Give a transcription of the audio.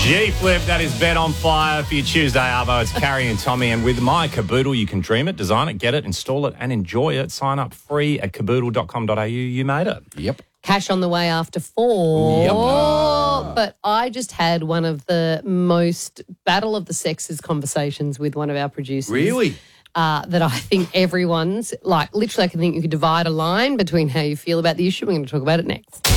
G-Flip, that is Bet on Fire for your Tuesday, Arvo. It's Carrie and Tommy, and with My Caboodle, you can dream it, design it, get it, install it, and enjoy it. Sign up free at caboodle.com.au. You made it. Yep. Cash on the way after 4. Yep. But I just had one of the most battle of the sexes conversations with one of our producers. Really? That I think everyone's, like, literally I can think you could divide a line between how you feel about the issue. We're going to talk about it next.